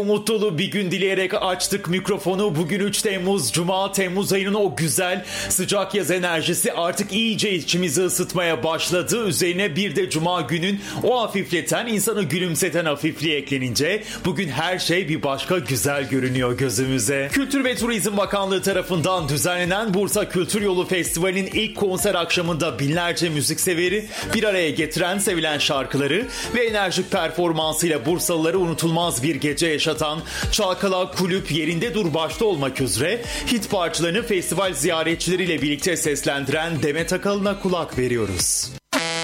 Mutlu dolu bir gün dileyerek açtık mikrofonu. Bugün 3 Temmuz Cuma. Temmuz ayının o güzel sıcak yaz enerjisi artık iyice içimizi ısıtmaya başladı. Üzerine bir de Cuma günün o hafifleten, insanı gülümseten hafifliği eklenince bugün her şey bir başka güzel görünüyor gözümüze. Kültür ve Turizm Bakanlığı tarafından düzenlenen Bursa Kültür Yolu Festivali'nin ilk konser akşamında binlerce müzikseveri bir araya getiren, sevilen şarkıları ve enerjik performansıyla Bursalıları unutulmaz bir gece yaşatan Çalkala Kulüp, Yerinde Dur başta olmak üzere hit parçalarını festival ziyaretçileriyle birlikte seslendiren Demet Akalın'a kulak veriyoruz.